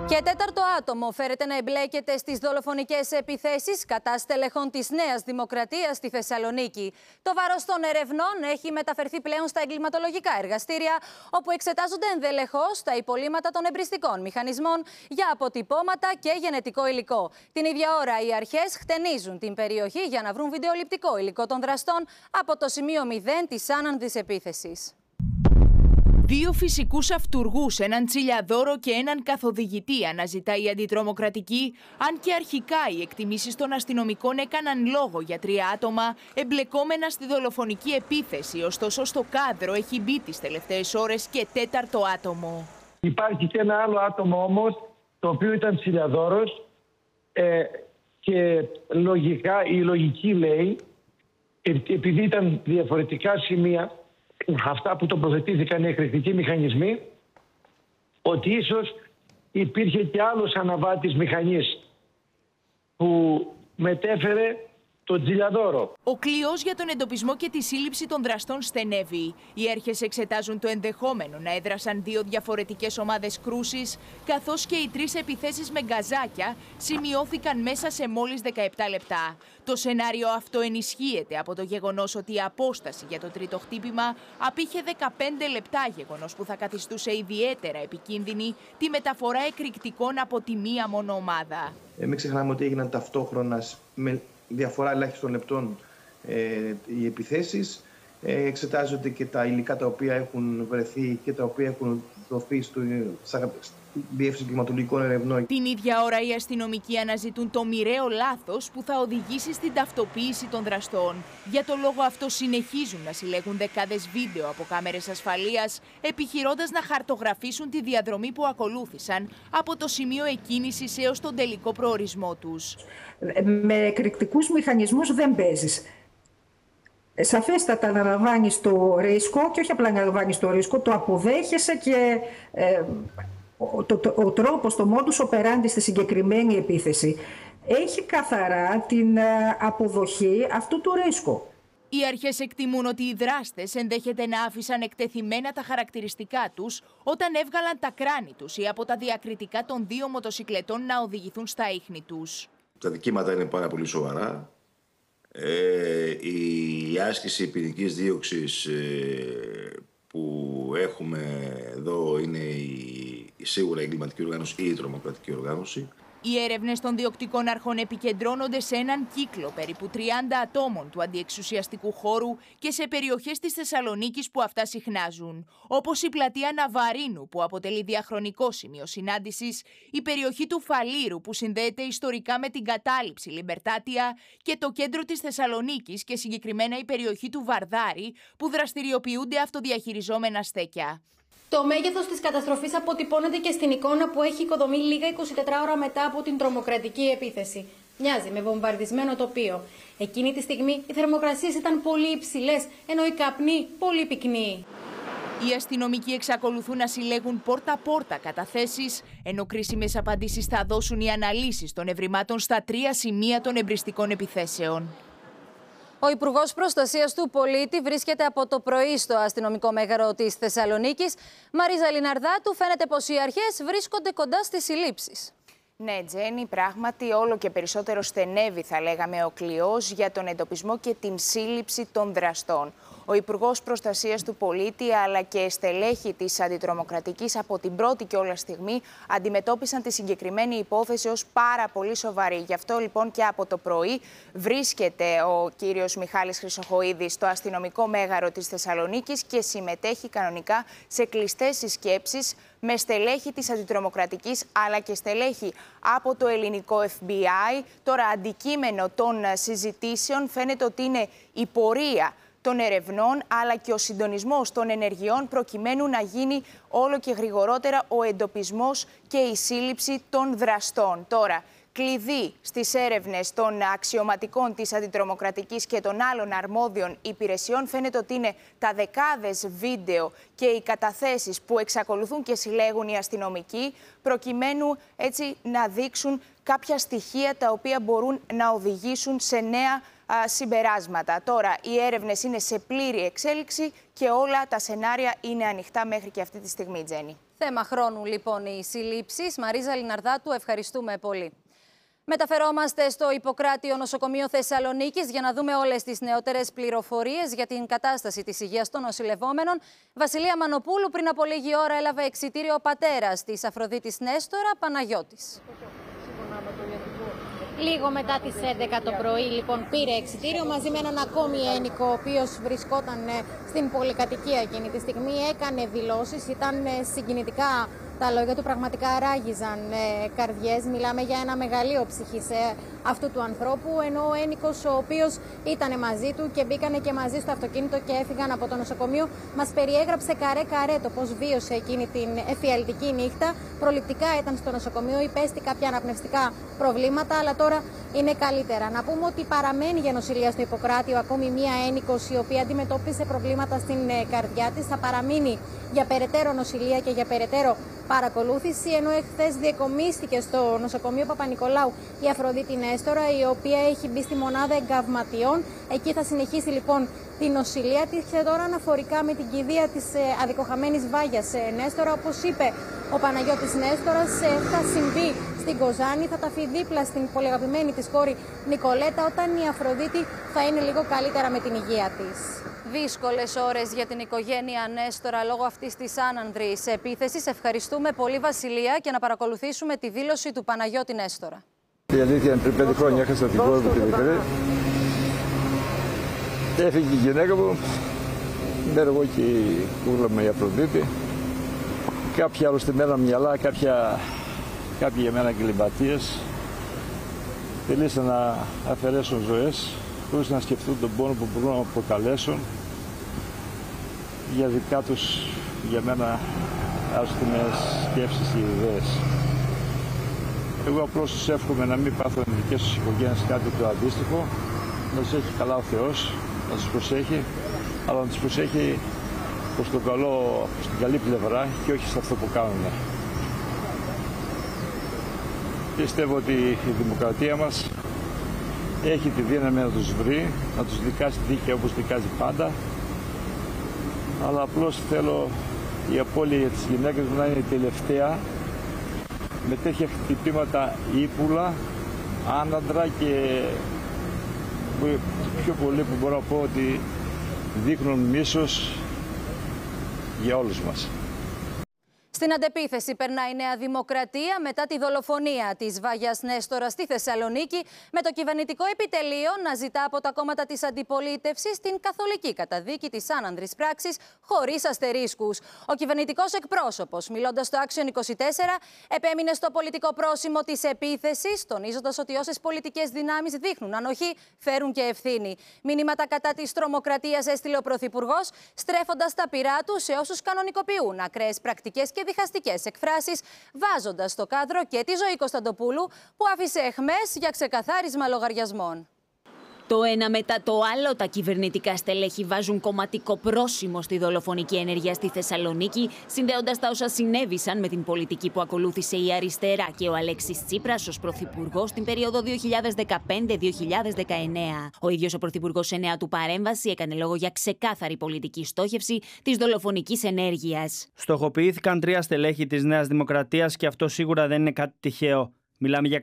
Και τέταρτο άτομο φέρεται να εμπλέκεται στις δολοφονικές επιθέσεις κατά στελεχών της Νέας Δημοκρατίας στη Θεσσαλονίκη. Το βάρος των ερευνών έχει μεταφερθεί πλέον στα εγκληματολογικά εργαστήρια, όπου εξετάζονται ενδελεχώς τα υπολείμματα των εμπριστικών μηχανισμών για αποτυπώματα και γενετικό υλικό. Την ίδια ώρα, οι αρχές χτενίζουν την περιοχή για να βρουν βιντεοληπτικό υλικό των δραστών από το σημείο 0 της άνανδης επίθεσης. Δύο φυσικούς αυτουργούς, έναν τσιλιαδόρο και έναν καθοδηγητή, αναζητά η αντιτρομοκρατική, αν και αρχικά οι εκτιμήσεις των αστυνομικών έκαναν λόγο για 3 άτομα εμπλεκόμενα στη δολοφονική επίθεση. Ωστόσο, στο κάδρο έχει μπει τις τελευταίες ώρες και τέταρτο άτομο. Υπάρχει και ένα άλλο άτομο όμως, το οποίο ήταν τσιλιαδόρος και λογικά, η λογική λέει, επειδή ήταν διαφορετικά σημεία, αυτά που τοποθετήθηκαν οι εκρηκτικοί μηχανισμοί, ότι ίσως υπήρχε και άλλος αναβάτης μηχανής που μετέφερε τον τσιλιαδόρο. Ο κλειός για τον εντοπισμό και τη σύλληψη των δραστών στενεύει. Οι αρχές εξετάζουν το ενδεχόμενο να έδρασαν 2 διαφορετικές ομάδες κρούσης, καθώς και οι 3 επιθέσεις με γκαζάκια σημειώθηκαν μέσα σε μόλις 17 λεπτά. Το σενάριο αυτό ενισχύεται από το γεγονός ότι η απόσταση για το τρίτο χτύπημα απήχε 15 λεπτά, γεγονός που θα καθιστούσε ιδιαίτερα επικίνδυνη τη μεταφορά εκρηκτικών από τη μία μόνο ομάδα. Μην ξεχνάμε ότι έγιναν ταυτόχρονα με διαφορά ελάχιστων λεπτών οι επιθέσεις. Εξετάζονται και τα υλικά τα οποία έχουν βρεθεί και τα οποία έχουν δοθεί στη Διεύθυνση Εγκληματολογικών Ερευνών. Την ίδια ώρα οι αστυνομικοί αναζητούν το μοιραίο λάθος που θα οδηγήσει στην ταυτοποίηση των δραστών. Για το λόγο αυτό συνεχίζουν να συλλέγουν δεκάδες βίντεο από κάμερες ασφαλείας, επιχειρώντας να χαρτογραφήσουν τη διαδρομή που ακολούθησαν από το σημείο εκκίνησης έως τον τελικό προορισμό τους. Με εκρηκτικούς μηχανισμούς δεν παίζεις. Σαφέστατα αναλαμβάνεις το ρίσκο και όχι απλά αναλαμβάνεις το ρίσκο, το αποδέχεσαι και ο τρόπος, το modus operandi στη συγκεκριμένη επίθεση έχει καθαρά την αποδοχή αυτού του ρίσκου. Οι αρχές εκτιμούν ότι οι δράστες ενδέχεται να άφησαν εκτεθειμένα τα χαρακτηριστικά τους όταν έβγαλαν τα κράνη τους ή από τα διακριτικά των 2 μοτοσικλετών να οδηγηθούν στα ίχνη τους. Τα δικήματα είναι πάρα πολύ σοβαρά. Η άσκηση ποινικής δίωξης που έχουμε εδώ είναι σίγουρα η εγκληματική οργάνωση ή η τρομοκρατική οργάνωση. Οι έρευνες των διοκτικών αρχών επικεντρώνονται σε έναν κύκλο περίπου 30 ατόμων του αντιεξουσιαστικού χώρου και σε περιοχές της Θεσσαλονίκης που αυτά συχνάζουν, όπως η πλατεία Ναβαρίνου που αποτελεί διαχρονικό σημείο συνάντησης, η περιοχή του Φαλήρου που συνδέεται ιστορικά με την κατάληψη Λιμπερτάτια και το κέντρο της Θεσσαλονίκης και συγκεκριμένα η περιοχή του Βαρδάρη που δραστηριοποιούνται αυτοδιαχειριζόμενα στέκια. Το μέγεθος της καταστροφής αποτυπώνεται και στην εικόνα που έχει οικοδομή λίγα 24 ώρα μετά από την τρομοκρατική επίθεση. Μοιάζει με βομβαρδισμένο τοπίο. Εκείνη τη στιγμή οι θερμοκρασίες ήταν πολύ υψηλές, ενώ οι καπνοί πολύ πυκνοί. Οι αστυνομικοί εξακολουθούν να συλλέγουν πόρτα-πόρτα καταθέσεις, ενώ κρίσιμες απαντήσεις θα δώσουν οι αναλύσεις των ευρημάτων στα 3 σημεία των εμπριστικών επιθέσεων. Ο Υπουργός Προστασίας του Πολίτη βρίσκεται από το πρωί στο αστυνομικό μέγαρο της Θεσσαλονίκης. Μαρίζα Λιναρδάτου, φαίνεται πως οι αρχές βρίσκονται κοντά στις συλλήψεις. Ναι, Τζέννη, πράγματι όλο και περισσότερο στενεύει, θα λέγαμε, ο κλειός για τον εντοπισμό και την σύλληψη των δραστών. Ο Υπουργός Προστασίας του Πολίτη αλλά και στελέχη της αντιτρομοκρατικής από την πρώτη κιόλας στιγμή αντιμετώπισαν τη συγκεκριμένη υπόθεση ως πάρα πολύ σοβαρή. Γι' αυτό λοιπόν και από το πρωί βρίσκεται ο κύριος Μιχάλης Χρυσοχοΐδης στο αστυνομικό μέγαρο της Θεσσαλονίκης και συμμετέχει κανονικά σε κλειστές συσκέψεις με στελέχη της αντιτρομοκρατικής αλλά και στελέχη από το ελληνικό FBI. Τώρα αντικείμενο των συζητήσεων φαίνεται ότι είναι η πορεία των ερευνών αλλά και ο συντονισμός των ενεργειών προκειμένου να γίνει όλο και γρηγορότερα ο εντοπισμός και η σύλληψη των δραστών. Τώρα, κλειδί στις έρευνες των αξιωματικών της αντιτρομοκρατικής και των άλλων αρμόδιων υπηρεσιών φαίνεται ότι είναι τα δεκάδες βίντεο και οι καταθέσεις που εξακολουθούν και συλλέγουν οι αστυνομικοί προκειμένου έτσι να δείξουν κάποια στοιχεία τα οποία μπορούν να οδηγήσουν σε νέα συμπεράσματα. Τώρα, οι έρευνες είναι σε πλήρη εξέλιξη και όλα τα σενάρια είναι ανοιχτά μέχρι και αυτή τη στιγμή, Τζέννη. Θέμα χρόνου λοιπόν οι συλλήψεις. Μαρίζα Λιναρδάτου, ευχαριστούμε πολύ. Μεταφερόμαστε στο Ιπποκράτειο Νοσοκομείο Θεσσαλονίκης για να δούμε όλες τις νεότερες πληροφορίες για την κατάσταση της υγείας των νοσηλευόμενων. Βασιλεία Μανοπούλου, πριν από λίγη ώρα έλαβε εξιτήριο ο πατέρας της Αφροδίτης Νέστορα, Παναγιώτης. Λίγο μετά τις 11 το πρωί, λοιπόν, πήρε εξιτήριο μαζί με έναν ακόμη ένικο, ο οποίος βρισκόταν στην πολυκατοικία εκείνη τη στιγμή. Έκανε δηλώσεις, ήταν συγκινητικά τα λόγια του, πραγματικά ράγιζαν καρδιές. Μιλάμε για ένα μεγαλείο ψυχής αυτού του ανθρώπου, ενώ ο ένικος, ο οποίος ήταν μαζί του και μπήκανε και μαζί στο αυτοκίνητο και έφυγαν από το νοσοκομείο, μας περιέγραψε καρέ-καρέ το πώς βίωσε εκείνη την εφιαλτική νύχτα. Προληπτικά ήταν στο νοσοκομείο, υπέστη κάποια αναπνευστικά προβλήματα, αλλά τώρα είναι καλύτερα. Να πούμε ότι παραμένει για νοσηλεία στο Ιπποκράτειο ακόμη μία ένικος, η οποία αντιμετώπισε προβλήματα στην καρδιά της. Θα παραμείνει για περαιτέρω νοσηλεία και για περαιτέρω παρακολούθηση, ενώ εχθές διεκομίστηκε στο νοσοκομείο Παπα-Νικολάου η Αφροδίτη Νέστορα, η οποία έχει μπει στη μονάδα εγκαυματιών. Εκεί θα συνεχίσει λοιπόν τη νοσηλεία της. Και τώρα αναφορικά με την κηδεία της αδικοχαμένης Βάγιας Νέστορα, όπως είπε ο Παναγιώτης Νέστορας, θα συμβεί στην Κοζάνη, θα ταφεί δίπλα στην πολύ αγαπημένη της κόρη Νικολέτα, όταν η Αφροδίτη θα είναι λίγο καλύτερα με την υγεία της. Δύσκολες ώρες για την οικογένεια Νέστορα λόγω αυτής της άνανδρης επίθεσης. Ευχαριστούμε πολύ, Βασιλεία, και να παρακολουθήσουμε τη δήλωση του Παναγιώτη Νέστορα. Η αλήθεια είναι, πριν 5 χρόνια έχασα την κόρη μου, τη μικρή. Έφυγε η γυναίκα μου, μπαίνω εγώ και η κούκλα με η Αφροδίτη. Κάποιοι αρρωστημένα μυαλά, κάποιοι για μένα εγκληματίες. Θελήσαν να αφαιρέσουν ζωές, χωρίς να σκεφτούν τον πόνο που μπορούν να προκαλέσουν για δικά τους, για μένα, άσχημες σκέψεις και ιδέες. Εγώ απλώς τους εύχομαι να μην πάθουν οι δικές τους οικογένειες κάτι το αντίστοιχο, να τους έχει καλά ο Θεός, να τους προσέχει, αλλά να τους προσέχει προς το καλό, προς την καλή πλευρά και όχι σε αυτό που κάνουν. Πιστεύω ότι η δημοκρατία μας έχει τη δύναμη να τους βρει, να τους δικάσει δίκαια όπως δικάζει πάντα, αλλά απλώς θέλω η απώλεια για τις γυναίκες μου να είναι η τελευταία, με τέτοια χτυπήματα ύπουλα, άναντρα και πιο πολύ που μπορώ να πω ότι δείχνουν μίσος για όλους μας. Στην αντεπίθεση περνάει η Νέα Δημοκρατία μετά τη δολοφονία της Βάγιας Νέστορα στη Θεσσαλονίκη, με το κυβερνητικό επιτελείο να ζητά από τα κόμματα της αντιπολίτευσης την καθολική καταδίκη της άνανδρης πράξης χωρίς αστερίσκους. Ο κυβερνητικός εκπρόσωπος, μιλώντας στο Action 24, επέμεινε στο πολιτικό πρόσημο της επίθεσης, τονίζοντας ότι όσες πολιτικές δυνάμεις δείχνουν ανοχή, φέρουν και ευθύνη. Μηνύματα κατά της τρομοκρατίας έστειλε ο Πρωθυπουργός, στρέφοντας τα πυρά του σε όσους κανονικοποιούν ακραίες πρακτικές και διχαστικές εκφράσεις, βάζοντας στο κάδρο και τη Ζωή Κωνσταντοπούλου, που άφησε εχμές για ξεκαθάρισμα λογαριασμών. Το ένα μετά το άλλο, τα κυβερνητικά στελέχη βάζουν κομματικό πρόσημο στη δολοφονική ενέργεια στη Θεσσαλονίκη, συνδέοντας τα όσα συνέβησαν με την πολιτική που ακολούθησε η αριστερά και ο Αλέξης Τσίπρας ως πρωθυπουργός στην περίοδο 2015-2019. Ο ίδιος ο πρωθυπουργός σε νέα του παρέμβαση έκανε λόγο για ξεκάθαρη πολιτική στόχευση της δολοφονικής ενέργειας. Στοχοποιήθηκαν 3 στελέχη της Νέας Δημοκρατίας και αυτό σίγουρα δεν είναι κάτι τυχαίο. Μιλάμε για